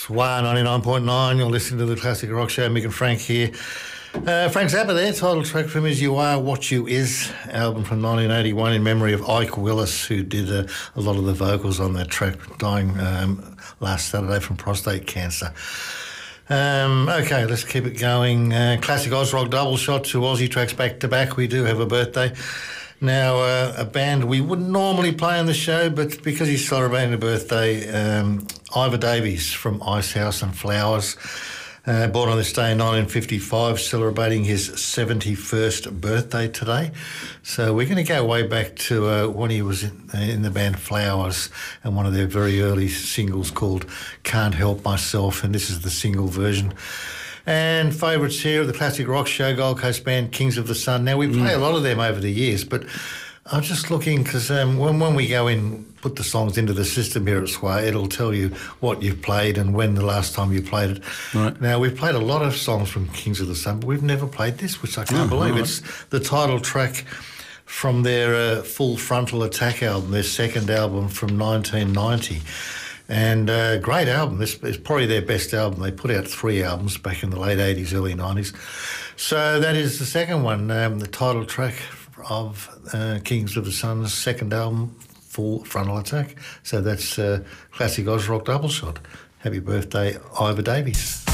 WAR 99.9. You're listening to the Classic Rock Show. Mick and Frank here. Frank Zappa there, title track from As You Are, What You Is, album from 1981 in memory of Ike Willis, who did a lot of the vocals on that track, dying last Saturday from prostate cancer. Okay, let's keep it going. Classic Oz Rock double shot, 2 Aussie tracks back to back. We do have a birthday. Now, a band we wouldn't normally play on the show, but because he's celebrating a birthday, Ivor Davies from Icehouse and Flowers, born on this day in 1955, celebrating his 71st birthday today. So we're going to go way back to when he was in the band Flowers, and one of their very early singles called Can't Help Myself, and this is the single version. And favourites here of the Classic Rock Show, Gold Coast band Kings of the Sun. Now, we play a lot of them over the years, but I'm just looking because when we go in, put the songs into the system here at Sway, it'll tell you what you've played and when the last time you played it. Right. Now, we've played a lot of songs from Kings of the Sun, but we've never played this, which I can't believe. Right. It's the title track from their Full Frontal Attack album, their second album from 1990. And great album. This is probably their best album. They put out 3 albums back in the late 80s, early 90s. So that is the second one, the title track of Kings of the Sun's second album, Full Frontal Attack. So that's Classic Oz Rock double shot. Happy birthday, Ivor Davies.